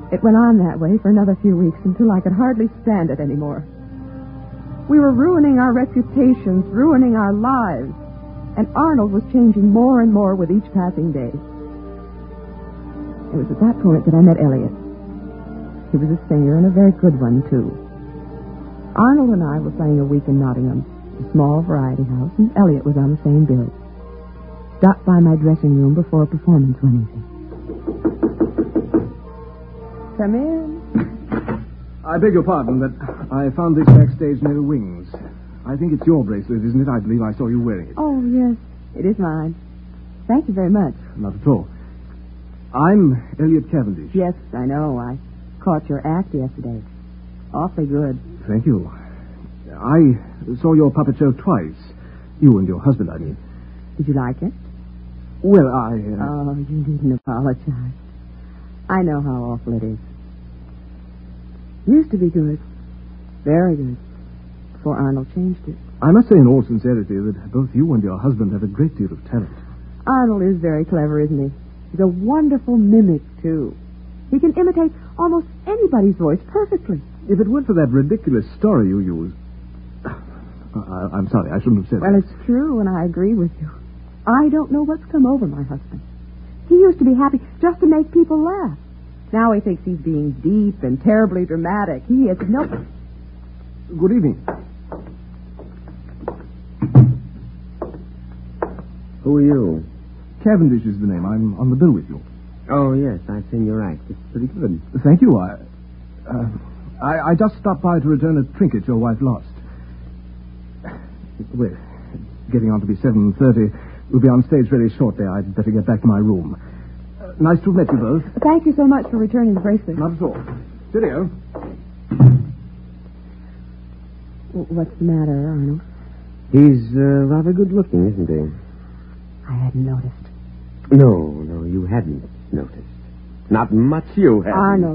It went on that way for another few weeks until I could hardly stand it anymore. We were ruining our reputations, ruining our lives, and Arnold was changing more and more with each passing day. It was at that point that I met Elliot. He was a singer and a very good one, too. Arnold and I were playing a week in Nottingham, a small variety house, and Elliot was on the same bill. Stopped by my dressing room before a performance one evening. Come in. I beg your pardon, but I found this backstage near the wings. I think it's your bracelet, isn't it? I believe I saw you wearing it. Oh, yes, it is mine. Thank you very much. Not at all. I'm Elliot Cavendish. Yes, I know. I caught your act yesterday. Awfully good. Thank you. I saw your puppet show twice. You and your husband, I mean. Did you like it? Well, Oh, you needn't apologize. I know how awful it is. Used to be good. Very good. Before Arnold changed it. I must say in all sincerity that both you and your husband have a great deal of talent. Arnold is very clever, isn't he? He's a wonderful mimic, too. He can imitate almost anybody's voice perfectly. If it weren't for that ridiculous story you used... I'm sorry, I shouldn't have said Well, that. it's true, and I agree with you. I don't know what's come over my husband. He used to be happy just to make people laugh. Now he thinks he's being deep and terribly dramatic. He is no... Good evening. Who are you? Cavendish is the name. I'm on the bill with you. Oh, yes, I've seen your act. It's pretty good. Thank you. I just stopped by to return a trinket your wife lost. Well, getting on to be 7:30. We'll be on stage very shortly. I'd better get back to my room. Nice to have met you both. Thank you so much for returning the bracelet. Not at all. Cheerio. What's the matter, Arnold? He's rather good looking, isn't he? I hadn't noticed. No, you hadn't noticed. Not much you hadn't. Arnold.